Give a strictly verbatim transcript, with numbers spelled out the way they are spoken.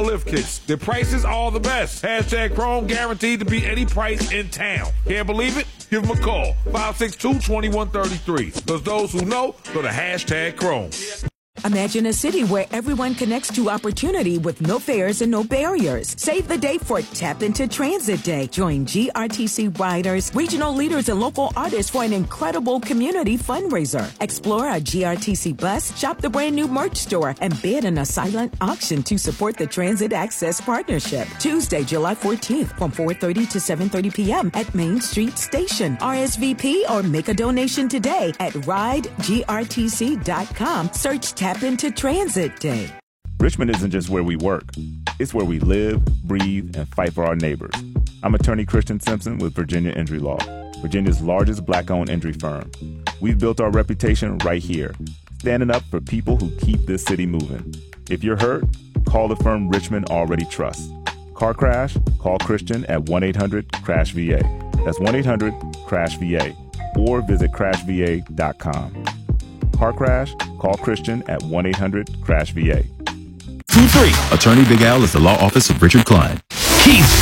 Lift kits. Their prices are the best. Hashtag Chrome guaranteed to be any price in town. Can't believe it? Give them a call. five six two, two one three three. Because those who know, go to hashtag Chrome. Imagine a city where everyone connects to opportunity with no fares and no barriers. Save the day for Tap Into Transit Day. Join G R T C riders, regional leaders, and local artists for an incredible community fundraiser. Explore a G R T C bus, shop the brand new merch store, and bid in a silent auction to support the Transit Access Partnership. Tuesday, July fourteenth from four thirty to seven thirty p.m. at Main Street Station. R S V P or make a donation today at ride G R T C dot com. Search Tap Into Transit Day. Richmond isn't just where we work. It's where we live, breathe, and fight for our neighbors. I'm attorney Christian Simpson with Virginia Injury Law, Virginia's largest black-owned injury firm. We've built our reputation right here, standing up for people who keep this city moving. If you're hurt, call the firm Richmond already trusts. Car crash? Call Christian at one eight hundred crash V A. That's one eight hundred crash V A. Or visit crash v a dot com. Car crash? Call Christian at one eight hundred crash V A. two three. Attorney Big Al is the law office of Richard Klein. Keith